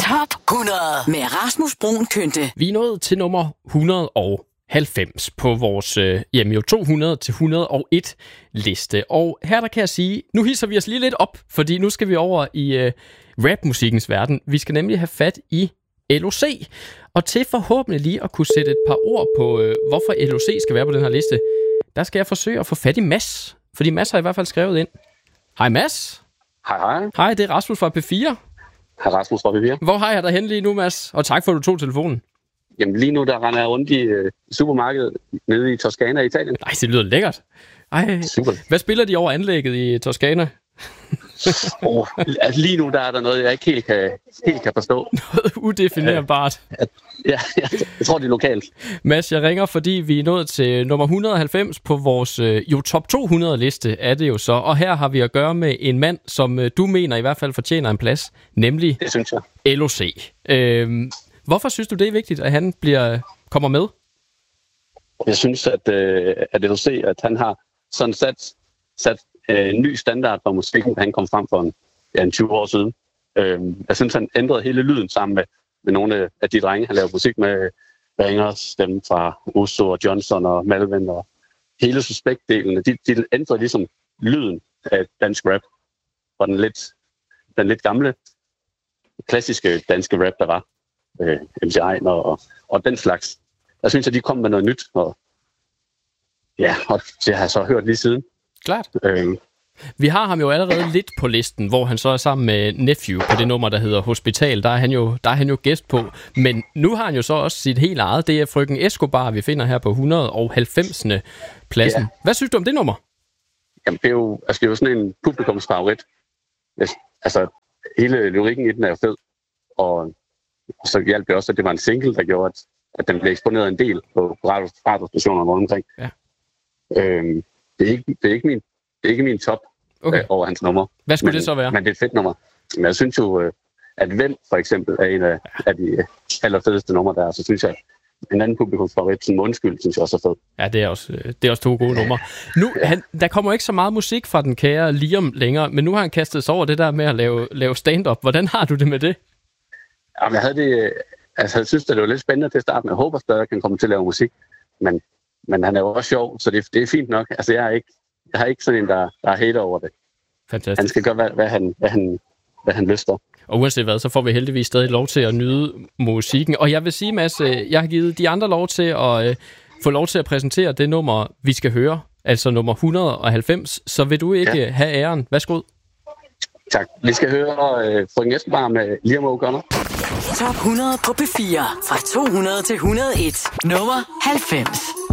Top 100 med Rasmus Bruun Kynte. Vi er nået til nummer 190 på vores 200 til 101 liste. Og her der kan jeg sige, nu hisser vi os lige lidt op, fordi nu skal vi over i rapmusikkens verden. Vi skal nemlig have fat i LOC. Og til forhåbentlig lige at kunne sætte et par ord på, hvorfor LOC skal være på den her liste, der skal jeg forsøge at få fat i Mads. Fordi Mads har i hvert fald skrevet ind. Hej Mads. Hej. Hej, det er Rasmus fra P4. Hej Rasmus fra P4. Hvor har jeg dig hen lige nu, Mads? Og tak for, at du tog telefonen. Jamen lige nu, der render jeg rundt i supermarkedet nede i Toscana i Italien. Nej, det lyder lækkert. Ej, super. Hvad spiller de over anlægget i Toscana? Altså lige nu, der er der noget, jeg ikke helt kan forstå. Noget udefinerbart. Ja, jeg tror, det er lokalt. Mads, jeg ringer, fordi vi er nået til nummer 190 på vores top 200 liste, er det jo så. Og her har vi at gøre med en mand, som du mener i hvert fald fortjener en plads, nemlig det synes jeg. LOC. Hvorfor synes du, det er vigtigt, at han kommer med? Jeg synes, at LOC, at han har sådan sat en ny standard for musikken, da han kom frem for en 20 år siden. Jeg synes, han ændrede hele lyden sammen med nogle af de drenge, han lavede musik med. Bangers, dem fra Uso og Johnson og Malvin og hele Suspekt-delene. De ændrede ligesom lyden af dansk rap fra den lidt gamle, klassiske danske rap, der var. MC Einar og den slags. Jeg synes, at de kom med noget nyt, og det har jeg så hørt lige siden. Klart. Vi har ham jo allerede lidt på listen, hvor han så er sammen med Nephew på det nummer, der hedder Hospital. Der er han jo gæst på. Men nu har han jo så også sit helt eget. Det er Frøken Escobar, vi finder her på 190. pladsen. Ja. Hvad synes du om det nummer? Jamen, det er jo sådan en publikumsfavorit. Altså, hele lyrikken i den er jo fed. Og så hjalp det også, at det var en single, der gjorde, at den blev eksponeret en del på radiostationerne rundt omkring. Ja. Det er ikke min top over hans nummer. Hvad skulle det så være? Men det er et fedt nummer. Men jeg synes jo, at Ven for eksempel er en af de allerfedeste numre der. Så synes jeg, en anden publikumsfavorit, som Undskyld, synes jeg også er fed. Ja, det er også to gode numre. Nu, der kommer ikke så meget musik fra den kære Liam længere, men nu har han kastet sig over det der med at lave stand-up. Hvordan har du det med det? Jamen, jeg synes, det var lidt spændende til at starte med. Jeg håber stadig, at han kommer til at lave musik. Men han er jo også sjov, så det er fint nok. Altså, jeg har ikke sådan en, der er hater over det. Fantastisk. Han skal gøre, hvad han lyster. Og uanset hvad, så får vi heldigvis stadig lov til at nyde musikken. Og jeg vil sige, Mads, jeg har givet de andre lov til at få lov til at præsentere det nummer, vi skal høre. Altså nummer 190. Så vil du ikke have æren. Værsgo. Tak. Vi skal høre Frøken Escobar med Liam O'Connor. Top 100 på P4 fra 200 til 101. Nummer 90.